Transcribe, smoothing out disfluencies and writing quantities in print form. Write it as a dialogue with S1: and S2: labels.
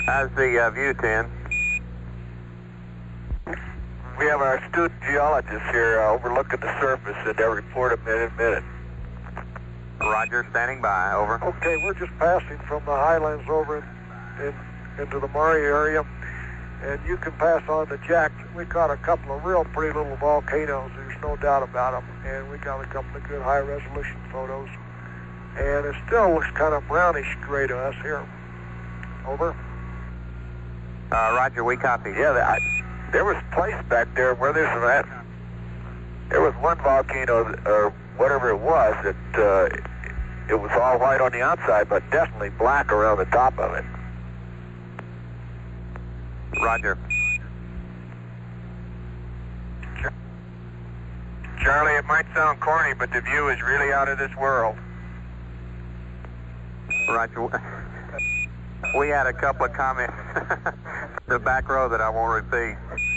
S1: How's the view, 10?
S2: We have our student geologists here overlooking the surface, and they'll report a minute.
S1: Roger, standing by, over.
S3: Okay, we're just passing from the highlands over into the Murray area, and you can pass on to Jack. We caught a couple of real pretty little volcanoes, there's no doubt about them, and we got a couple of good high-resolution photos. And it still looks kind of brownish gray to us here. Over.
S1: Roger, we copy.
S2: Yeah, there was a place back there where there was one volcano, or whatever it was, that it was all white on the outside, but definitely black around the top of it.
S1: Roger.
S2: Charlie, it might sound corny, but the view is really out of this world.
S1: Roger. We had a couple of comments in the back row that I won't repeat.